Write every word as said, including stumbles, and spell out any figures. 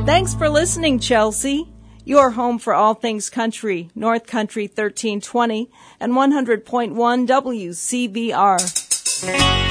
Thanks for listening, Chelsea. Your home for all things country, North Country thirteen twenty and one hundred point one W C B R.